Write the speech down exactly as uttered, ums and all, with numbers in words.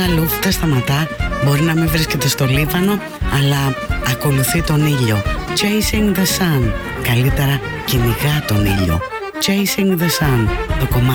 Λάνα Λούφ δεν σταματά. Μπορεί να μην βρίσκεται στο Λίβανο, αλλά ακολουθεί τον ήλιο. Chasing the Sun. Καλύτερα κυνηγά τον ήλιο. Chasing the Sun, το κομμάτι.